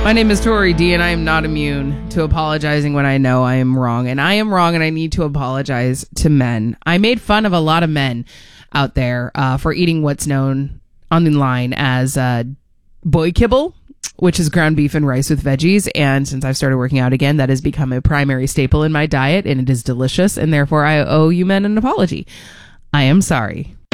My name is Tori D, and I am not immune to apologizing when I know I am wrong. And I am wrong, and I need to apologize to men. I made fun of a lot of men out there for eating what's known online as boy kibble, which is ground beef and rice with veggies. And since I've started working out again, that has become a primary staple in my diet, and it is delicious. And therefore, I owe you men an apology. I am sorry.